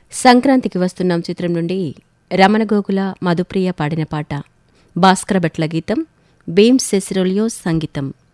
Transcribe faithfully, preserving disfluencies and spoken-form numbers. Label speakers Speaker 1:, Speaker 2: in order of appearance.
Speaker 1: సంక్రాంతికి వస్తున్నాం చిత్రం నుండి రమణ గోగుల మధుప్రియ పాడిన పాట. భాస్కర భట్ల గీతం, భీమ్ సెసిరోలియో సంగీతం.